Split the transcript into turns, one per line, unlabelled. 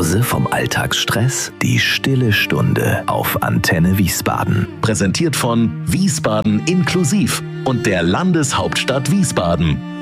Pause vom Alltagsstress? Die stille Stunde auf Antenne Wiesbaden.
Präsentiert von Wiesbaden inklusiv und der Landeshauptstadt Wiesbaden.